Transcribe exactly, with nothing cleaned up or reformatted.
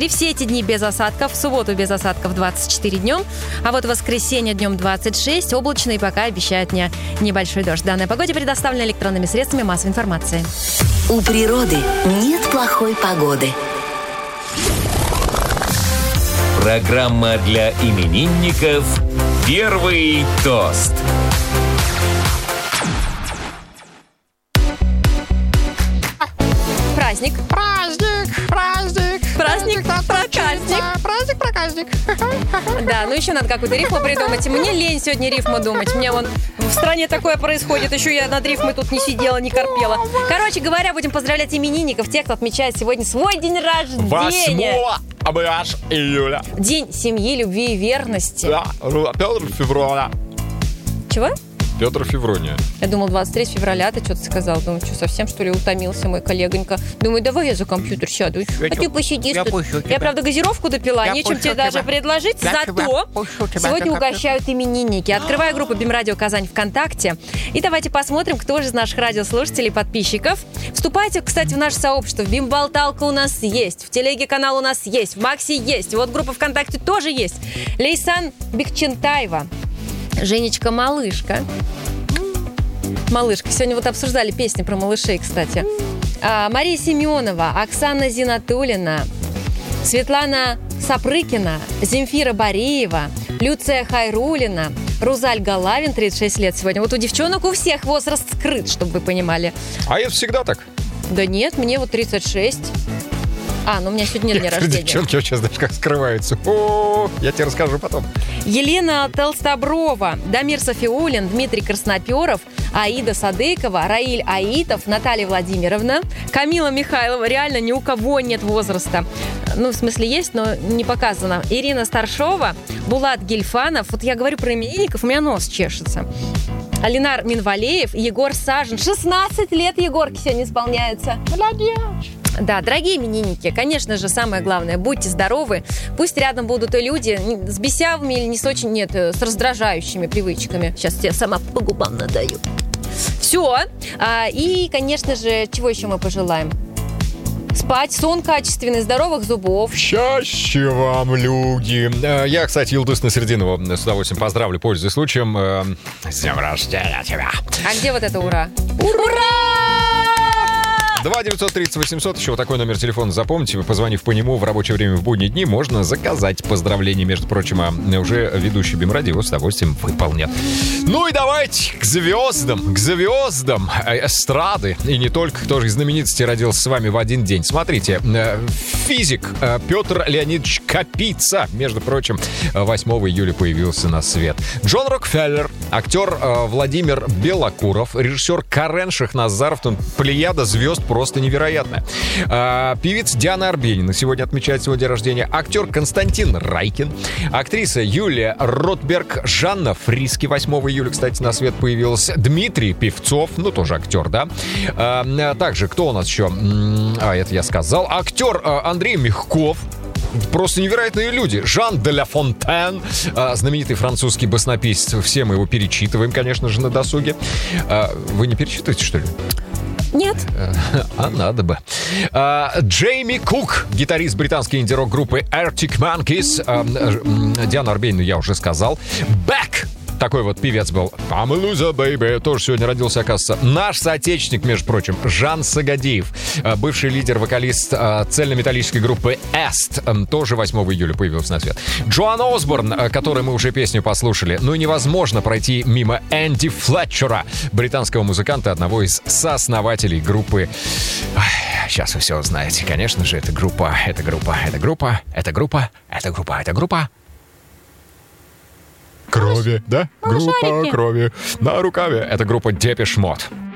три. Все эти дни без осадков. В субботу без осадков двадцать четыре днем. А вот в воскресенье днем двадцать шесть. Облачно и пока обещают мне небольшой дождь. Данная погода предоставлена электронными средствами массовой информации. У природы нет плохой погоды. Программа для именинников «Первый тост». Праздник. Праздник, праздник. Праздник, проказник. Праздник, проказник. Да, ну еще надо какую-то рифму придумать. И мне лень сегодня рифму думать. Мне вон в стране такое происходит. Еще я над рифмой тут не сидела, не корпела. Короче говоря, будем поздравлять именинников, тех, кто отмечает сегодня свой день рождения. восьмого июля. День семьи, любви и верности. Да, Петр Февроня. Чего? Петр Феврония. Я думал, двадцать третьего февраля ты что-то сказал. Думаю, что совсем, что ли, утомился мой коллегонька. Думаю, давай я за компьютер сяду. А ты посидишь я тут. Я, правда, газировку допила, Я нечем пущу тебе даже тебя. предложить. Я Зато тебя пущу тебя сегодня за угощают именинники. Открываю группу БИМ-радио Казань ВКонтакте. И давайте посмотрим, кто же из наших радиослушателей, подписчиков. Вступайте, кстати, в наше сообщество. В БИМ-болталка у нас есть. В телеге-канал у нас есть. В Максе есть. Вот группа ВКонтакте тоже есть. Лейсан Бекчентаева. Женечка Малышка. Малышка. Сегодня вот обсуждали песни про малышей, кстати. А, Мария Семенова, Оксана Зинатуллина, Светлана Сапрыкина, Земфира Бореева, Люция Хайрулина, Рузаль Галавин, тридцать шесть лет сегодня. Вот у девчонок у всех возраст скрыт, чтобы вы понимали. А это всегда так? Да нет, мне вот тридцать шесть. А, ну у меня сегодня день рождения. Девчонки вот сейчас даже как скрываются. О, я тебе расскажу потом. Елена Толстоброва, Дамир Софиулин, Дмитрий Красноперов, Аида Садыкова, Раиль Аитов, Наталья Владимировна, Камила Михайлова. Реально ни у кого нет возраста. Ну, в смысле, есть, но не показано. Ирина Старшова, Булат Гильфанов. Вот я говорю про именинников, у меня нос чешется. Алинар Минвалеев, Егор Сажин. шестнадцать лет Егорке сегодня исполняется. Молодец. Да, дорогие именинники, конечно же, самое главное, будьте здоровы. Пусть рядом будут и люди с бесявыми или не с очень, нет, с раздражающими привычками. Сейчас я сама по губам надаю. Все. А, и, конечно же, чего еще мы пожелаем? Спать, сон качественный, здоровых зубов. Счастья вам, люди. Я, кстати, Юлдус Насрединова с удовольствием поздравлю, пользуясь случаем. С днем рождения тебя. А где вот это ура? Ура! два девятьсот тридцать восемьсот, еще вот такой номер телефона запомните, позвонив по нему в рабочее время в будние дни, можно заказать поздравления, между прочим, а уже ведущий БИМ-радио с удовольствием выполнят. Ну и давайте к звездам, к звездам эстрады, и не только, кто же из знаменитостей родился с вами в один день. Смотрите, физик Петр Леонидович Капица, между прочим, восьмого июля появился на свет. Джон Рокфеллер, актер Владимир Белокуров, режиссер Карен Шахназаров, там плеяда звезд просто невероятная. А, певица Диана Арбенина сегодня отмечает свой день рождения. Актер Константин Райкин. Актриса Юлия Ротберг. Жанна Фриски восьмого июля, кстати, на свет появилась. Дмитрий Певцов, ну тоже актер, да. А, также, кто у нас еще? А, это я сказал. Актер а, Андрей Мягков. Просто невероятные люди. Жан де ла Фонтен, знаменитый французский баснописец. Все мы его перечитываем, конечно же, на досуге. Вы не перечитываете, что ли? Нет. А надо бы. А, Джейми Кук, гитарист британской инди-рок группы Arctic Monkeys. А, Диана Арбенину я уже сказал. Бэк. Такой вот певец был. I'm a loser, baby. Тоже сегодня родился, оказывается. Наш соотечественник, между прочим, Жан Сагадеев. Бывший лидер-вокалист цельнометаллической группы Эст. Тоже восьмого июля появился на свет. Джоан Осборн, которой мы уже песню послушали. Ну и невозможно пройти мимо Энди Флетчера, британского музыканта, одного из сооснователей группы. Сейчас вы все узнаете. Конечно же, это группа, это группа, это группа, это группа, это группа, это группа. Крови, да? Группа крови на рукаве. Это группа Depeche Mode.